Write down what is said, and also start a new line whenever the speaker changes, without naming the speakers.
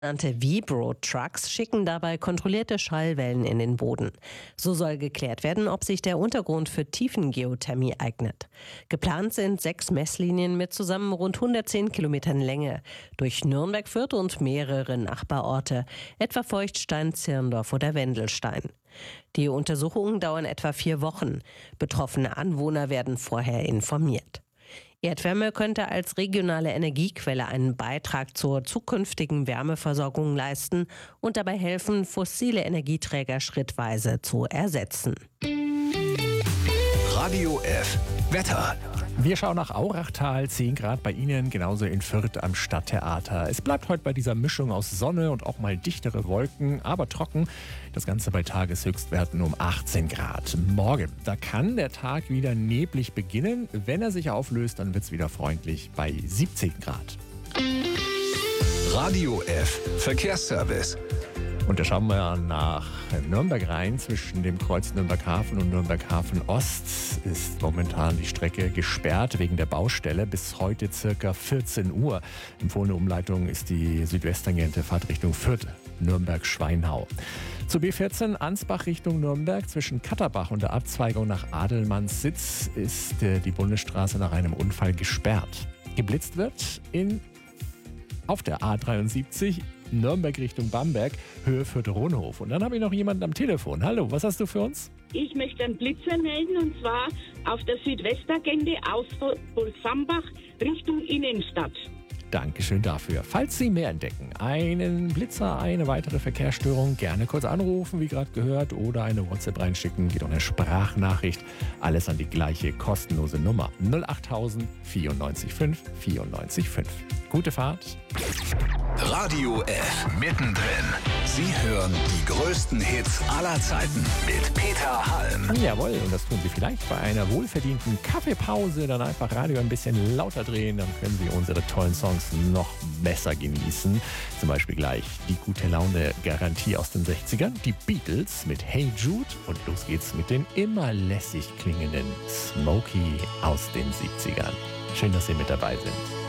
Sogenannte Vibro-Trucks schicken dabei kontrollierte Schallwellen in den Boden. So soll geklärt werden, ob sich der Untergrund für Tiefengeothermie eignet. Geplant sind 6 Messlinien mit zusammen rund 110 Kilometern Länge durch Nürnberg, Fürth und mehrere Nachbarorte, etwa Feuchtstein, Zirndorf oder Wendelstein. Die Untersuchungen dauern etwa 4 Wochen. Betroffene Anwohner werden vorher informiert. Erdwärme könnte als regionale Energiequelle einen Beitrag zur zukünftigen Wärmeversorgung leisten und dabei helfen, fossile Energieträger schrittweise zu ersetzen.
Radio F. Wetter.
Wir schauen nach Aurachtal, 10 Grad bei Ihnen, genauso in Fürth am Stadttheater. Es bleibt heute bei dieser Mischung aus Sonne und auch mal dichtere Wolken, aber trocken. Das Ganze bei Tageshöchstwerten um 18 Grad. Morgen, da kann der Tag wieder neblig beginnen. Wenn er sich auflöst, dann wird es wieder freundlich bei 17 Grad.
Radio F. Verkehrsservice.
Und da schauen wir nach Nürnberg rein. Zwischen dem Kreuz Nürnberg-Hafen und Nürnberg-Hafen-Ost ist momentan die Strecke gesperrt wegen der Baustelle bis heute circa 14 Uhr. Empfohlene Umleitung ist die südwesttangente Fahrtrichtung Fürth, Nürnberg-Schweinau. Zur B14 Ansbach Richtung Nürnberg zwischen Katterbach und der Abzweigung nach Adelmannssitz ist die Bundesstraße nach einem Unfall gesperrt. Geblitzt wird auf der A73 Nürnberg Richtung Bamberg, Höhe Fürth-Ronhof. Und dann habe ich noch jemanden am Telefon. Hallo, was hast du für uns?
Ich möchte einen Blitzer melden, und zwar auf der Südwestagende aus Bolsambach Richtung Innenstadt.
Dankeschön dafür. Falls Sie mehr entdecken, einen Blitzer, eine weitere Verkehrsstörung, gerne kurz anrufen, wie gerade gehört, oder eine WhatsApp reinschicken, geht auch eine Sprachnachricht. Alles an die gleiche kostenlose Nummer 08000 94 5 94 5. Gute Fahrt.
Radio F. Mittendrin. Sie hören die größten Hits aller Zeiten mit Peter Halm.
Jawohl, und das tun Sie vielleicht bei einer wohlverdienten Kaffeepause. Dann einfach Radio ein bisschen lauter drehen, dann können Sie unsere tollen Songs noch besser genießen. Zum Beispiel gleich die gute Laune-Garantie aus den 60ern, die Beatles mit Hey Jude, und los geht's mit den immer lässig klingenden Smokey aus den 70ern. Schön, dass Sie mit dabei sind.